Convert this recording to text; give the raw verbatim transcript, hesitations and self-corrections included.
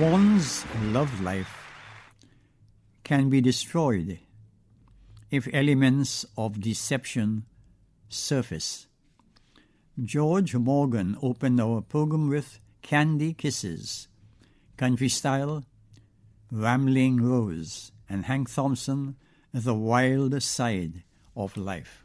One's love life can be destroyed if elements of deception surface. George Morgan opened our program with Candy Kisses, Country Style, Rambling Rose, and Hank Thompson, The Wild Side of Life.